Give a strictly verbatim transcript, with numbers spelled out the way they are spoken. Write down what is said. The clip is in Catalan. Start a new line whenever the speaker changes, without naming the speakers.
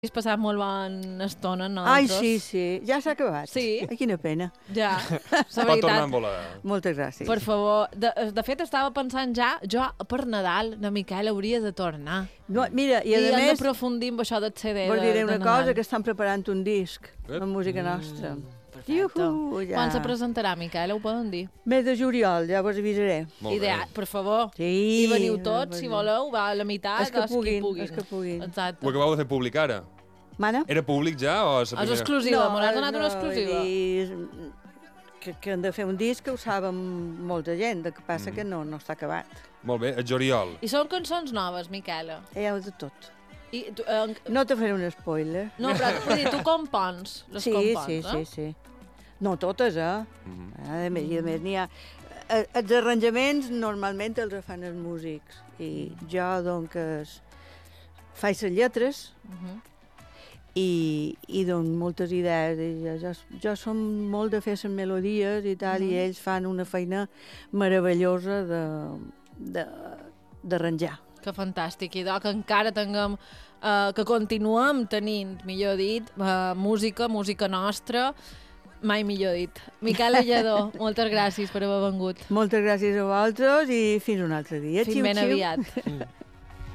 Has passat molt bona estona amb
Ai,
nosaltres.
sí, sí. Ja s'ha acabat.
Sí.
Ai, quina pena.
Ja, la
Pot tornar a
veritat.
volar.
Moltes gràcies.
Per favor. De, de fet, estava pensant ja, jo per Nadal, la Miquel hauria de tornar.
No, mira, i
I,
a
hem
més,
d'aprofundir amb això del C D
vos
de,
diré
de
una
Nadal.
cosa, que estan preparant un disc
Ep.
amb música nostra.
Perfecte.
Iuhu, ja.
Quan se presentarà, Miquel? Ho poden dir?
Mes de juliol, ja vos avisaré.
Molt
Idea,
bé.
per favor.
Sí.
I veniu tots, si voleu, va a la meitat,
Els que
els
puguin,
qui puguin.
els que puguin.
Exacte.
Ho acabeu de fer públic ara?
Mana?
Era públic ja o...
És exclusiva, no, m'ha donat una exclusiva.
vull dir, que, que hem de fer un disc que ho saben molta gent, el que passa
Mm.
que no, no està acabat.
Molt bé, el juliol.
I són cançons noves, Miquela.
Hi ha de tot.
I tu, eh,
No te faré un spoiler.
no, però vull dir, tu compons, les
sí,
compons,
sí,
eh?
sí, sí. No totes, eh?
Mhm.
A més, i a més n'hi ha... eh, Els arranjaments normalment els fan els músics i jo, doncs, faig les lletres
Mhm.
i, i dono moltes idees. I jo, jo, jo som molt de fer les melodies i tal, i
Mhm.
ells fan una feina meravellosa de, de, d'arranjar.
Que fantàstic, i que encara tinguem, eh, que continuem tenint, millor dit, eh, música, música nostra, mai millor dit. Miquel Lledó, moltes gràcies per haver vengut.
Moltes gràcies a vosaltres i fins un altre dia.
Fins
Xiu,
ben
xiu.
aviat.